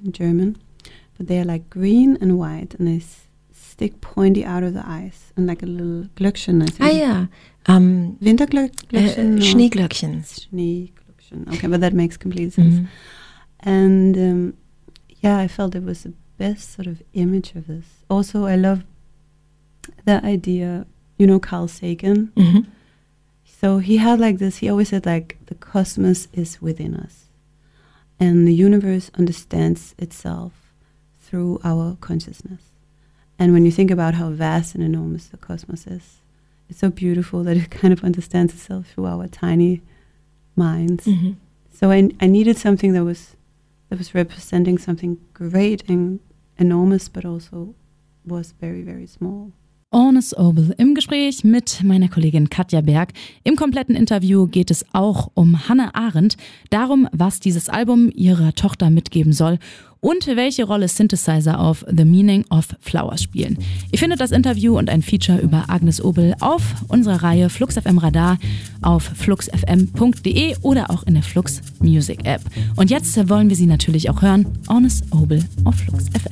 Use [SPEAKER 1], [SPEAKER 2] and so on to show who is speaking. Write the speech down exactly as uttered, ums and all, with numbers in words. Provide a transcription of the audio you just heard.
[SPEAKER 1] in German, but they're like green and white, and they s- stick pointy out of the eyes, and like a little Glöckchen, I think.
[SPEAKER 2] Ah ja, um,
[SPEAKER 1] Winterglöckchen?
[SPEAKER 2] Äh, Schneeglöckchen.
[SPEAKER 1] Schneeglöckchen. Okay, but that makes complete sense.
[SPEAKER 2] Mhm.
[SPEAKER 1] And um, yeah, I felt it was the best sort of image of this. Also, I love the idea, you know, Carl Sagan.
[SPEAKER 2] Mhm.
[SPEAKER 1] So he had like this, he always said like, the cosmos is within us. And the universe understands itself through our consciousness. And when you think about how vast and enormous the cosmos is, it's so beautiful that it kind of understands itself through our tiny minds.
[SPEAKER 2] Mhm.
[SPEAKER 1] So I, I needed something that was that was representing something great and enormous, but also was very, very small.
[SPEAKER 3] Ornis Obel im Gespräch mit meiner Kollegin Katja Berg. Im kompletten Interview geht es auch um Hannah Arendt, darum, was dieses Album ihrer Tochter mitgeben soll und welche Rolle Synthesizer auf The Meaning of Flowers spielen. Ihr findet das Interview und ein Feature über Agnes Obel auf unserer Reihe Flux F M Radar auf flux f m punkt d e oder auch in der Flux Music App. Und jetzt wollen wir sie natürlich auch hören. Ornis Obel auf Flux F M.